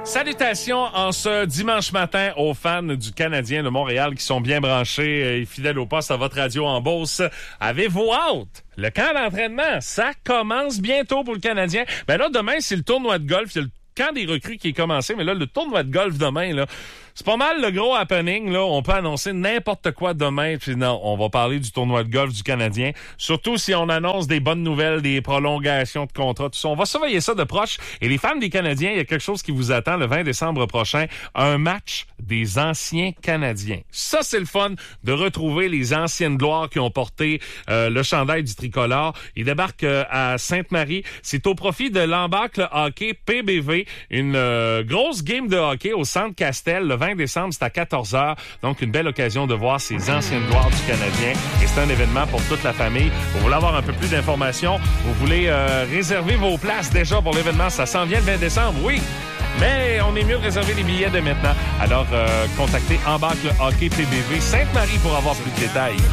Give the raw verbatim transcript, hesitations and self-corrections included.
Salutations en ce dimanche matin aux fans du Canadien de Montréal qui sont bien branchés et fidèles au poste à votre radio en Beauce. Avez-vous hâte? Le camp d'entraînement, ça commence bientôt pour le Canadien. Ben là, demain, c'est le tournoi de golf. C'est le camp des recrues qui est commencé, mais là, le tournoi de golf demain, là, c'est pas mal le gros happening, là. On peut annoncer n'importe quoi demain, puis non, on va parler du tournoi de golf du Canadien. Surtout si on annonce des bonnes nouvelles, des prolongations de contrats, tout ça. On va surveiller ça de proche. Et les fans des Canadiens, il y a quelque chose qui vous attend le vingt décembre prochain. Un match des anciens Canadiens. Ça, c'est le fun de retrouver les anciennes gloires qui ont porté euh, le chandail du tricolore. Ils débarquent euh, à Sainte-Marie. C'est au profit de l'Embarque Hockey P B V. Une euh, grosse game de hockey au Centre Castel le vingt décembre, c'est à quatorze heures. Donc, une belle occasion de voir ces anciennes gloires du Canadien. Et c'est un événement pour toute la famille. Vous voulez avoir un peu plus d'informations? Vous voulez euh, réserver vos places déjà pour l'événement? Ça s'en vient le vingt décembre, oui! Mais on est mieux de réserver les billets dès maintenant. Alors, euh, contactez Embarque le Hockey P B V Sainte-Marie pour avoir plus de détails.